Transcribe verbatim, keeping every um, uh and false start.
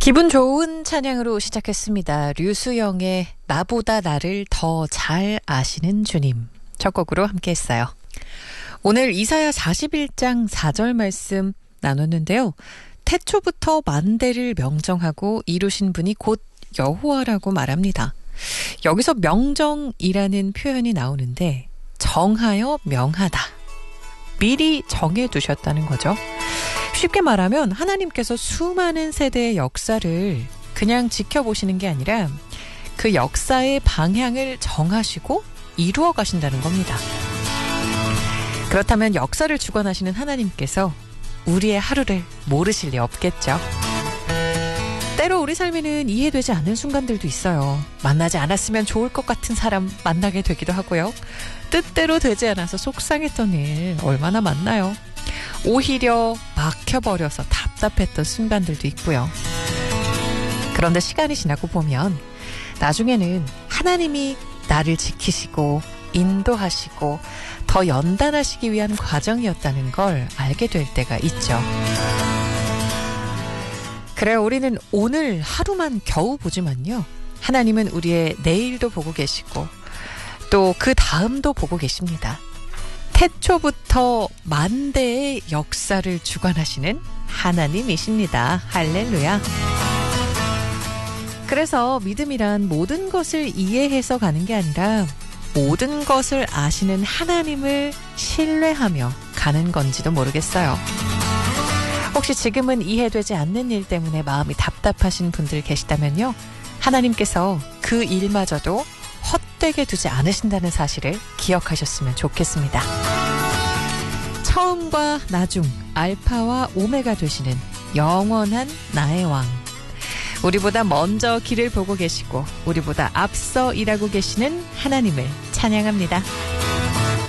기분 좋은 찬양으로 시작했습니다. 류수영의 나보다 나를 더 잘 아시는 주님. 첫 곡으로 함께했어요. 오늘 이사야 사십일 장 사 절 말씀 나눴는데요. 태초부터 만대를 명정하고 이루신 분이 곧 여호와라고 말합니다. 여기서 명정이라는 표현이 나오는데 정하여 명하다. 미리 정해두셨다는 거죠. 쉽게 말하면 하나님께서 수많은 세대의 역사를 그냥 지켜보시는 게 아니라 그 역사의 방향을 정하시고 이루어 가신다는 겁니다. 그렇다면 역사를 주관하시는 하나님께서 우리의 하루를 모르실 리 없겠죠. 때로 우리 삶에는 이해되지 않는 순간들도 있어요. 만나지 않았으면 좋을 것 같은 사람 만나게 되기도 하고요. 뜻대로 되지 않아서 속상했던 일 얼마나 많나요? 오히려 막혀버려서 답답했던 순간들도 있고요. 그런데 시간이 지나고 보면 나중에는 하나님이 나를 지키시고 인도하시고 더 연단하시기 위한 과정이었다는 걸 알게 될 때가 있죠. 그래요. 우리는 오늘 하루만 겨우 보지만요. 하나님은 우리의 내일도 보고 계시고 또 그 다음도 보고 계십니다. 태초부터 만대의 역사를 주관하시는 하나님이십니다. 할렐루야. 그래서 믿음이란 모든 것을 이해해서 가는 게 아니라 모든 것을 아시는 하나님을 신뢰하며 가는 건지도 모르겠어요. 혹시 지금은 이해되지 않는 일 때문에 마음이 답답하신 분들 계시다면요. 하나님께서 그 일마저도 헛되게 두지 않으신다는 사실을 기억하셨으면 좋겠습니다. 처음과 나중, 알파와 오메가 되시는 영원한 나의 왕. 우리보다 먼저 길을 보고 계시고 우리보다 앞서 일하고 계시는 하나님을 찬양합니다.